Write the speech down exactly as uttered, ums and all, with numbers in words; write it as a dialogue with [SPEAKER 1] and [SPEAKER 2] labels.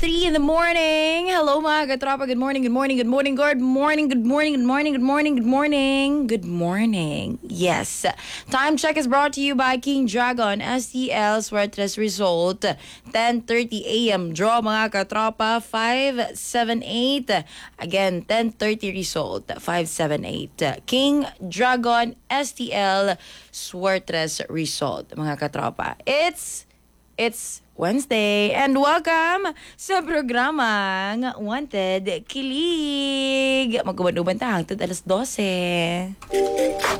[SPEAKER 1] three in the morning. Hello mga katropa. Good morning, good morning, good morning, good morning, good morning, good morning, good morning, good morning, good morning. Yes. Time check is brought to you by King Dragon S T L Swertres Result. ten thirty a.m. draw mga katropa. five seven eight. Again, ten thirty result. five seven eight. King Dragon S T L Swertres Result. Mga katropa. It's It's Wednesday and welcome sa programang Wanted Kilig. Magkumanuban ta hangtod alas dose.